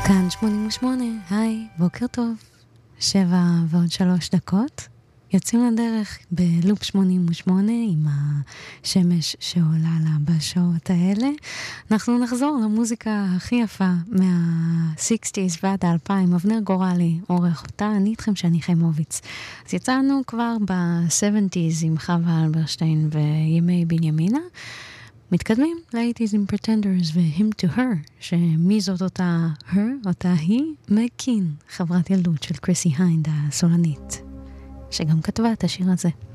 כאן 88, היי, בוקר טוב, 7:03. יוצאים לדרך בלופ 88 עם השמש שעולה לה בשעות האלה. אנחנו נחזור למוזיקה הכי יפה מה-60s ועד ה-2000. אבנר גורלי עורך אותה, אני איתכם שאני חיימוביץ. אז יצאנו כבר ב-70s עם חווה אלברשטיין וימי בנימינה. מתקדמים ל-80s עם Pretenders ו-Him to Her, שמי זאת אותה her, אותה היא? מג קין, חברת ילדות של קריסי היינד הסולנית, שגם כתבה את השיר הזה.